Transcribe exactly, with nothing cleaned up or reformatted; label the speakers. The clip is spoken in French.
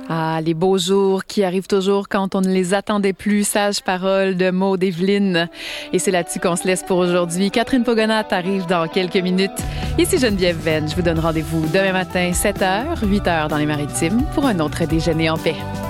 Speaker 1: Ah, les beaux jours qui arrivent toujours quand on ne les attendait plus. Sage parole de Maude Evelyne. Et c'est là-dessus qu'on se laisse pour aujourd'hui. Catherine Pogonat arrive dans quelques minutes. Ici Geneviève Venn. Je vous donne rendez-vous demain matin, sept heures, huit heures dans les Maritimes pour un autre déjeuner en paix.